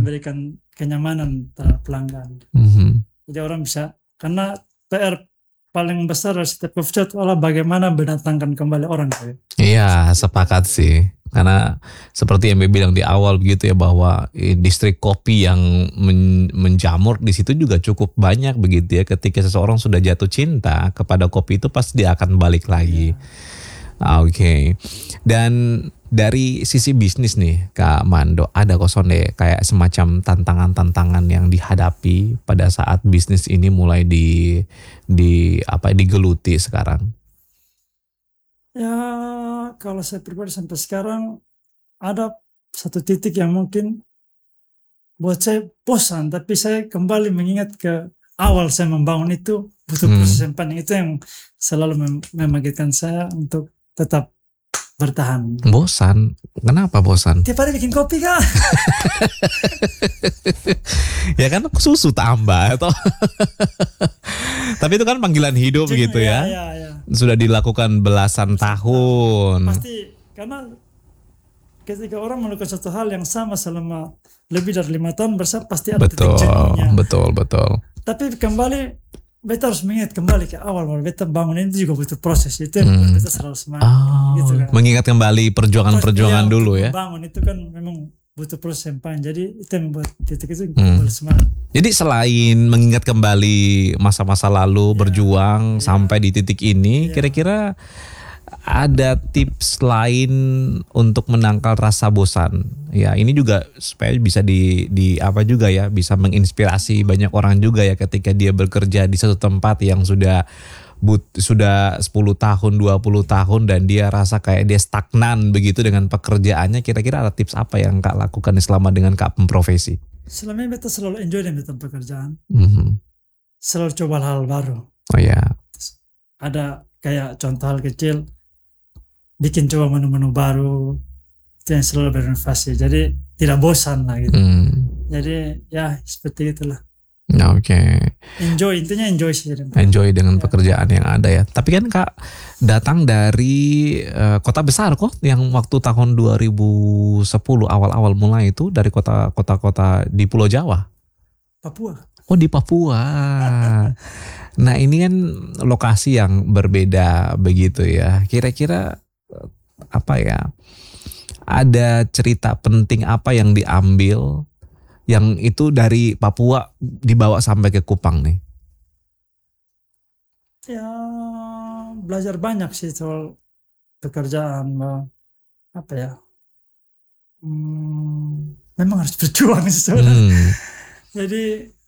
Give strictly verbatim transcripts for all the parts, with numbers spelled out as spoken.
memberikan kenyamanan terhadap pelanggan. Mm-hmm. Jadi orang bisa, karena P R paling besar dari setiap coffee shop adalah bagaimana mendatangkan kembali orang. Iya, sepakat sih. Karena seperti yang bilang di awal begitu ya, bahwa industri kopi yang men- menjamur di situ juga cukup banyak begitu ya. Ketika seseorang sudah jatuh cinta kepada kopi itu pasti dia akan balik lagi. Yeah. Oke. Okay. Dan dari sisi bisnis nih Kak Mando, ada kosonde kayak semacam tantangan-tantangan yang dihadapi pada saat bisnis ini mulai di di apa digeluti sekarang? Ya, kalau saya pribadi sampai sekarang ada satu titik yang mungkin buat saya bosan, tapi saya kembali mengingat ke awal saya membangun itu butuh Hmm. proses yang panjang. Itu yang selalu mem- membangkitkan saya untuk tetap bertahan. Bosan? Kenapa bosan? Tiap hari bikin kopi kah? Ya kan susu tambah atau tapi itu kan panggilan hidup Jadi, gitu ya. ya, ya. Sudah dilakukan belasan tahun. Pasti karena ketika orang melakukan satu hal yang sama selama lebih dari lima tahun bersama, pasti ada Betul, titik jenuhnya. betul, betul. Tapi kembali beta harus mengingat kembali ke awal bahwa beta bangun ini juga butuh proses. Itu yang Hmm. membuat beta selalu semangat. Oh, gitu kan. mengingat kembali perjuangan-perjuangan Proses- dulu untuk ya. Bangun itu kan memang butuh proses yang panjang. Jadi itu yang membuat titik itu Hmm. kembali semangat. Jadi selain mengingat kembali masa-masa lalu Ya, berjuang ya. sampai di titik ini, Ya. kira-kira ada tips lain untuk menangkal rasa bosan? Ya, ini juga supaya bisa di di apa juga ya, bisa menginspirasi banyak orang juga ya ketika dia bekerja di satu tempat yang sudah but, sudah sepuluh tahun, dua puluh tahun dan dia rasa kayak dia stagnan begitu dengan pekerjaannya. Kira-kira ada tips apa yang Kak lakukan selama dengan Kak memprofesi? Selama ini beta selalu enjoy dengan beta pekerjaan. Mhm. Selalu coba hal baru. Oh ya. Ada kayak contoh hal kecil, bikin coba menu-menu baru, itu yang selalu berinovasi. Jadi tidak bosan lah gitu. Hmm. Jadi ya seperti itulah. Nah, oke. Enjoy, intinya enjoy sih. Enjoy dengan Ya. pekerjaan yang ada ya. Tapi kan Kak datang dari eh, kota besar kok, yang waktu tahun dua ribu sepuluh awal-awal mulai itu dari kota-kota di Pulau Jawa. Papua. Oh, di Papua. Nah, ini kan lokasi yang berbeda begitu ya. Kira-kira eh, apa ya? Ada cerita penting apa yang diambil yang itu dari Papua dibawa sampai ke Kupang nih? Ya belajar banyak sih soal pekerjaan. Apa ya? Hmm, memang harus berjuang sih sebenarnya. Hmm. Jadi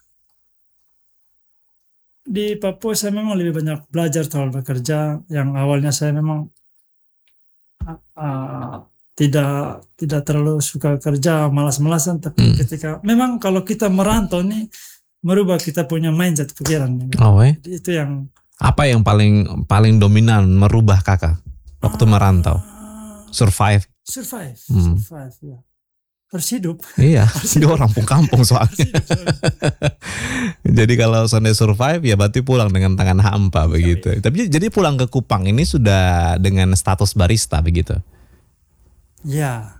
di Papua saya memang lebih banyak belajar soal bekerja. Yang awalnya saya memang uh, uh, tidak tidak terlalu suka kerja, malas-malasan. Tapi Hmm. ketika memang kalau kita merantau nih merubah kita punya mindset pikiran. Oh, eh. Jadi itu yang Apa yang paling paling dominan merubah Kakak waktu merantau? ah, Survive. survive, Hmm. survive ya. Harus hidup. Iya, dia orang kampung soalnya. Harus hidup, soalnya. Jadi kalau Sunday survive ya berarti pulang dengan tangan hampa begitu. Tapi jadi pulang ke Kupang ini sudah dengan status barista begitu. Ya,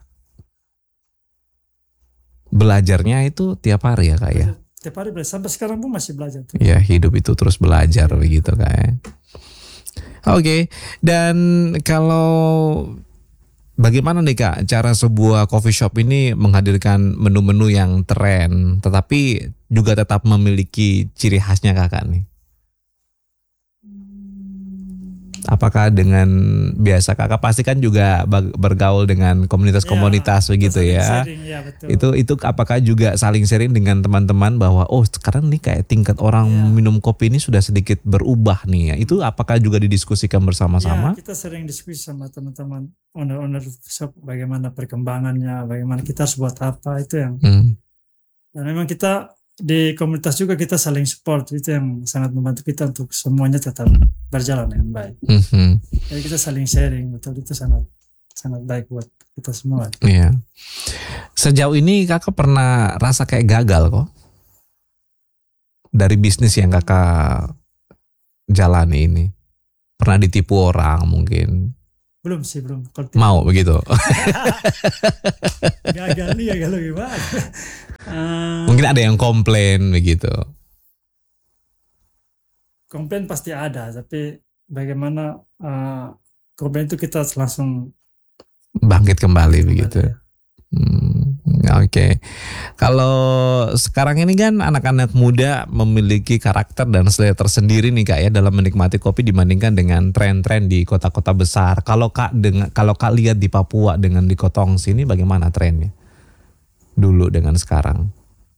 Belajarnya itu tiap hari ya Kak ya. tiap hari belajar. Sampai sekarang pun masih belajar tuh. Ya, hidup itu terus belajar begitu Kak ya. Oke, dan kalau bagaimana nih Kak cara sebuah coffee shop ini menghadirkan menu-menu yang tren tetapi juga tetap memiliki ciri khasnya Kakak nih? Apakah dengan biasa Kakak pasti kan juga bag- bergaul dengan komunitas-komunitas Ya, begitu saling ya? sharing, ya, betul. Itu itu apakah juga saling sharing dengan teman-teman bahwa oh sekarang nih kayak tingkat orang Ya. minum kopi ini sudah sedikit berubah nih ya? Itu apakah juga didiskusikan bersama-sama? Ya, kita sering diskusi sama teman-teman owner-owner shop bagaimana perkembangannya, bagaimana kita harus buat apa, itu yang Hmm. dan memang kita di komunitas juga kita saling support, itu yang sangat membantu kita untuk semuanya tetap berjalan dengan baik. Mhm. Jadi kita saling sharing, betul, itu sangat sangat baik buat kita semua. Iya. Sejauh ini Kakak pernah rasa kayak gagal kok dari bisnis yang Kakak jalani ini? Pernah ditipu orang mungkin? Belum sih, belum. Kalau Mau begitu? gagal nih, gagal gimana? Eh, Mungkin ada yang komplain begitu. komplain pasti ada, tapi bagaimana eh, komplain itu kita langsung Bangkit kembali kembali, begitu. ya. Hmm, Oke, kalau sekarang ini kan anak-anak muda memiliki karakter dan selera tersendiri nih kak ya dalam menikmati kopi dibandingkan dengan tren-tren di kota-kota besar. Kalau kak dengan kalau kak lihat di Papua dengan di Kotong sini bagaimana trennya dulu dengan sekarang?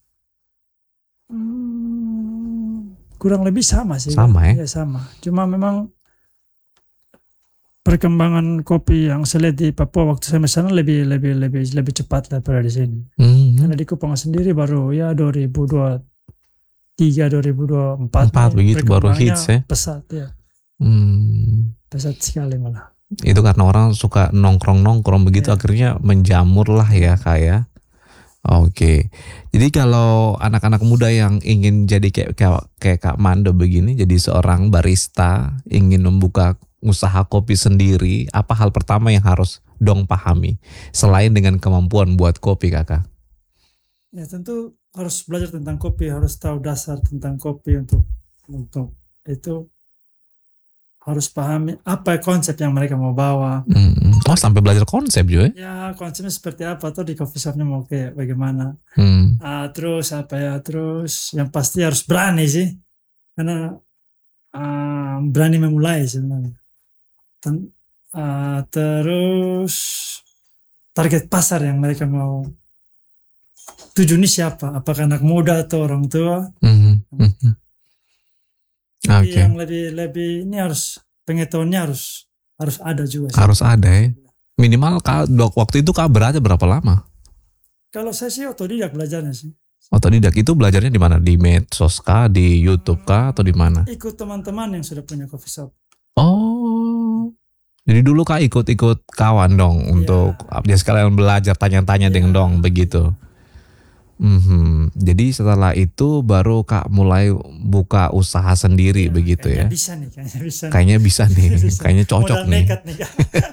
Hmm, kurang lebih sama sih. Sama Kak. ya? Ya sama. Cuma memang perkembangan kopi yang saya lihat di Papua waktu saya di sana lebih lebih lebih lebih cepat daripada di sini. Hmm, Karena di Kupang sendiri baru ya dua ribu dua puluh tiga dua ribu dua puluh empat Empat begitu baru perkembangannya hits ya? pesat ya. hmm, Pesat sekali malah. Itu karena orang suka nongkrong-nongkrong begitu Ya. akhirnya menjamur lah ya kak ya. Oke, jadi kalau anak-anak muda yang ingin jadi kayak, kayak kayak Kak Mando begini, jadi seorang barista, ingin membuka usaha kopi sendiri, apa hal pertama yang harus dong pahami selain dengan kemampuan buat kopi kakak? Ya tentu harus belajar tentang kopi, harus tahu dasar tentang kopi untuk untuk itu harus pahami apa konsep yang mereka mau bawa. Hmm. Oh sampai belajar konsep juga? Ya konsepnya seperti apa atau di coffee shopnya mau kayak bagaimana. Hmm. Ah, terus apa ya terus yang pasti harus berani sih karena ah, berani memulai sebenarnya. Ten- ah, terus target pasar yang mereka mau tuju ini siapa? Apakah anak muda atau orang tua? Hmm. Hmm. Tapi Oke. yang lebih lebih ini harus pengetahuannya harus harus ada juga sih. Harus ada ya. Minimal kak dok waktu itu kak berada berapa lama? Kalau saya sih otodidak belajarnya sih. Otodidak itu belajarnya di mana? Di medsos kah? Di YouTube kah? Atau di mana? Ikut teman-teman yang sudah punya coffee shop. Oh, jadi dulu kak ikut-ikut kawan dong untuk ya sekalian belajar tanya-tanya Iya. dengan dong begitu. Mhm. Jadi setelah itu baru kak mulai buka usaha sendiri Ya, begitu kayaknya ya. bisa nih, kayaknya bisa. nih. Kayaknya bisa nih, Bisa. kayaknya cocok Modal nih. nekat nih. Kak.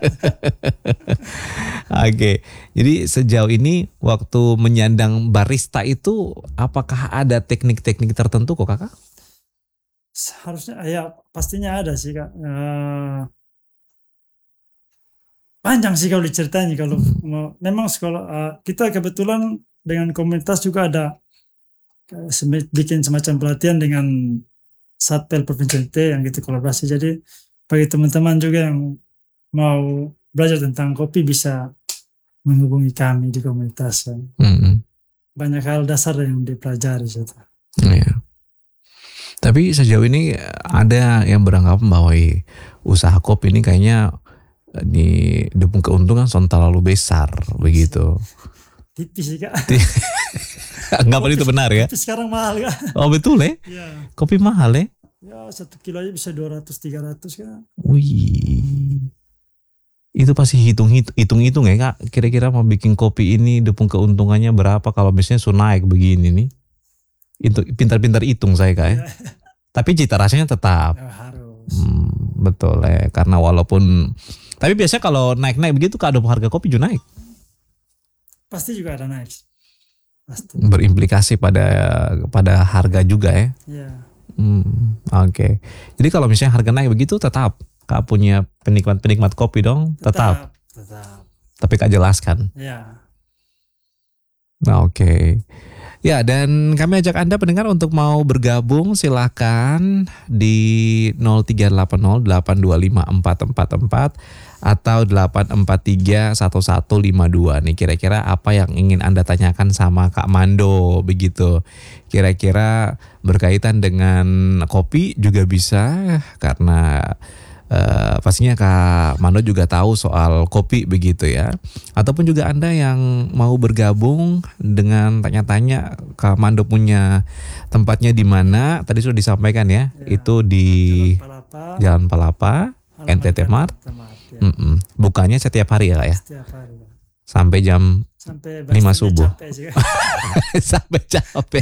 Oke, jadi sejauh ini waktu menyandang barista itu apakah ada teknik-teknik tertentu kok kakak? Harusnya ya pastinya ada sih Kak. Eh, panjang sih kalau diceritain kalau mau memang sekolah eh, kita kebetulan dengan komunitas juga ada eh, semi- bikin semacam pelatihan dengan Satpel Provinsi N T yang gitu kolaborasi. Jadi bagi teman-teman juga yang mau belajar tentang kopi bisa menghubungi kami di komunitas. Kan. Mhm. Banyak hal dasar yang dipelajari situ. Iya. Tapi sejauh ini ada yang beranggapan bahwa i, usaha kopi ini kayaknya di dukung keuntungan son terlalu besar begitu. Tipis sih Kak. Anggapan itu benar ya? Tapi sekarang mahal Kak. Oh betul ya? Ya. Kopi mahal ya? Ya satu kilo aja bisa dua ratus tiga ratus Kak. Wih. Itu pasti hitung-hitung hitung-hitung ya kak. Kira-kira mau bikin kopi ini dukung keuntungannya berapa kalau misalnya su naik begini nih. Itu pintar-pintar hitung saya kak ya. Tapi cita rasanya tetap. Ya, harus. Hmm, betul ya. Karena walaupun tapi biasanya kalau naik-naik begitu kak ada harga kopi juga naik. Pasti juga ada naik. Pasti. Berimplikasi pada pada harga juga ya. Ya. Hmm, Oke. Jadi kalau misalnya harga naik begitu tetap kak punya penikmat-penikmat kopi dong, tetap. Tetap. Tetap. Tapi kak jelaskan. Ya. Nah, Oke. Ya, dan kami ajak Anda pendengar untuk mau bergabung silakan di nol tiga delapan nol delapan dua lima empat empat empat atau delapan empat tiga satu satu lima dua nih. Kira-kira apa yang ingin Anda tanyakan sama Kak Mando begitu. Kira-kira berkaitan dengan kopi juga bisa karena Uh, pastinya Kak Mando juga tahu soal kopi begitu ya. Ataupun juga Anda yang mau bergabung dengan tanya-tanya Kak Mando punya tempatnya di mana? Tadi sudah disampaikan ya. Ya. Itu di Jalan Palapa. Jalan Palapa, N T T Mart. Ya. Mm-mm. Bukanya setiap hari ya Kak ya. Setiap hari. Ya. Sampai jam Sampai lima baristannya subuh. capek sih, Kak. Sampai capek.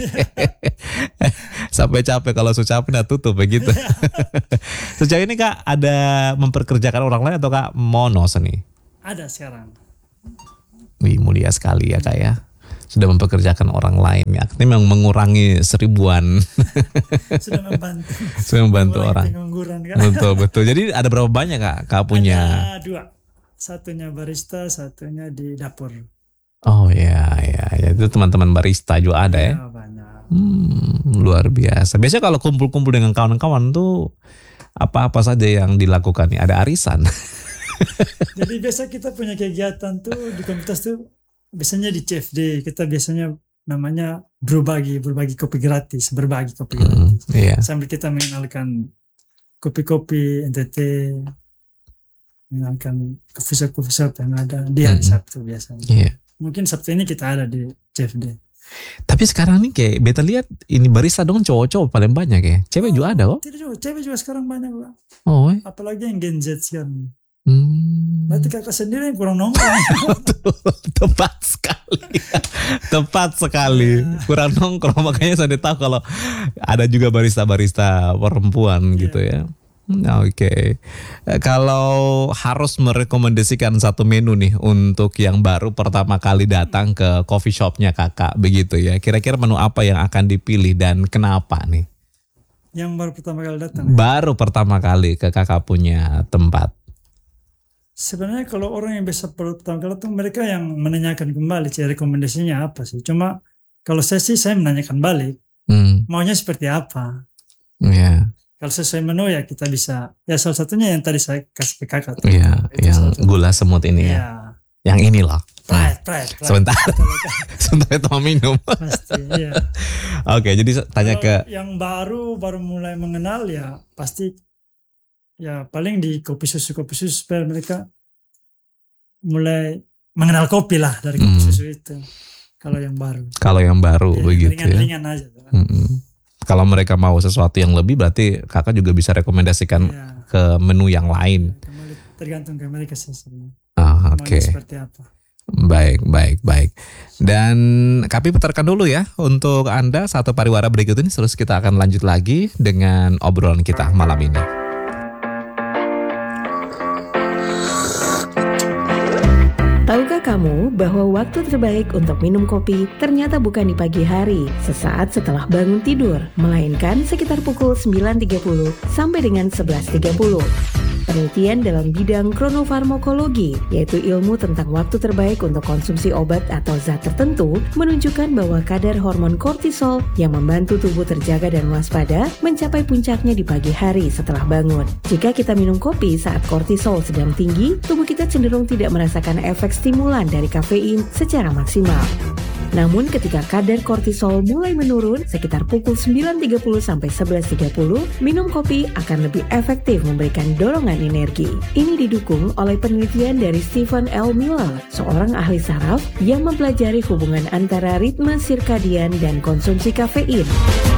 Sampai capek kalau sudah capek nah tutup begitu. Sejauh ini Kak ada memperkerjakan orang lain atau Kak mono seni? Ada sekarang. Wih mulia sekali ya Kak ya. sudah mempekerjakan orang lain. Artinya memang mengurangi seribuan. Sudah membantu. Sudah membantu Mengurangi orang. pengangguran, kan? Betul betul. Jadi ada berapa banyak kak kak punya? Ada dua. Satunya barista, satunya di dapur. Oh ya ya ya itu teman-teman barista juga ada ya. Ya, banyak. Hmm, luar biasa. Biasanya kalau kumpul-kumpul dengan kawan-kawan tuh apa-apa saja yang dilakukan nih? Ada arisan. Jadi biasa kita punya kegiatan tuh di komunitas tuh biasanya di C F D kita biasanya namanya berbagi berbagi kopi gratis, berbagi kopi gratis. Hmm, iya. Sambil kita mengenalkan kopi-kopi N T T, mengenalkan coffee shop coffee shop yang ada di hari Hmm. Sabtu biasanya. Iya. Mungkin Sabtu ini kita ada di C F D. Tapi sekarang nih kayak beta lihat ini barista dong cowok-cowok paling banyak ya. Cewek juga ada kok. Tidak juga, cewek juga sekarang banyak Pak. Oh. eh. Apalagi yang Gen Z sekarang. Hmm. Berarti kakak sendiri yang kurang nongkrong. Tepat sekali. Tepat sekali. Kurang nongkrong makanya saya tahu kalau ada juga barista-barista perempuan Iya. gitu ya. Hmm, Oke. Eh, Kalau harus merekomendasikan satu menu nih untuk yang baru pertama kali datang ke coffee shopnya kakak begitu ya. Kira-kira menu apa yang akan dipilih dan kenapa nih? Yang baru pertama kali datang. Baru pertama kali ke kakak punya tempat. Sebenarnya kalau orang yang biasa baru pertama kali datang mereka yang menanyakan kembali sih rekomendasinya apa sih. Cuma kalau saya sih saya menanyakan balik Hmm, maunya seperti apa. ya. Kalau sesuai menu ya kita bisa. Ya salah satunya yang tadi saya kasih ke kakak. tuh. Iya, Itu yang salah satu. gula semut ini ya. Ya. Yang ini loh. Pride, pride, pride. Sebentar, Betul, betul. sebentar itu mau minum. Pasti, iya. Oke, jadi tanya Kalau ke yang baru baru mulai mengenal ya pasti ya paling di kopi susu kopi susu supaya mereka mulai mengenal kopi lah dari kopi Hmm. susu itu. Kalau yang baru. kalau yang baru Ya, begitu ya. ringan-ringan aja. Kan? Mm-mm. Kalau mereka mau sesuatu yang lebih berarti kakak juga bisa rekomendasikan Ya, ke menu yang lain. kembali tergantung ke mereka sih sebenarnya. Ah, Maunya Oke, seperti apa. baik, baik, baik. Dan kami putarkan dulu ya untuk Anda satu pariwara berikut ini. Terus kita akan lanjut lagi dengan obrolan kita malam ini. Tahukah kamu bahwa waktu terbaik untuk minum kopi ternyata bukan di pagi hari sesaat setelah bangun tidur, melainkan sekitar pukul sembilan tiga puluh sampai dengan sebelas tiga puluh. Penelitian dalam bidang kronofarmakologi, yaitu ilmu tentang waktu terbaik untuk konsumsi obat atau zat tertentu, menunjukkan bahwa kadar hormon kortisol yang membantu tubuh terjaga dan waspada mencapai puncaknya di pagi hari setelah bangun. Jika kita minum kopi saat kortisol sedang tinggi, tubuh kita cenderung tidak merasakan efek stimulan dari kafein secara maksimal. Namun ketika kadar kortisol mulai menurun sekitar pukul sembilan tiga puluh sampai sebelas tiga puluh, minum kopi akan lebih efektif memberikan dorongan energi. Ini didukung oleh penelitian dari Stephen L. Miller, seorang ahli saraf yang mempelajari hubungan antara ritme sirkadian dan konsumsi kafein.